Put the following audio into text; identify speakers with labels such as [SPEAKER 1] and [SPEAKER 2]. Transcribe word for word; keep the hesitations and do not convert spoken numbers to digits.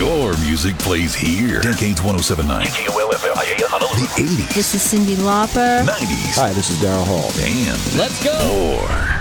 [SPEAKER 1] Your music plays here. Decades one oh seven point nine. K O L F M I A Honolulu. The eighties.
[SPEAKER 2] This is Cyndi Lauper.
[SPEAKER 1] nineties.
[SPEAKER 3] Hi, this is Daryl Hall.
[SPEAKER 1] And
[SPEAKER 4] let's go.
[SPEAKER 1] More.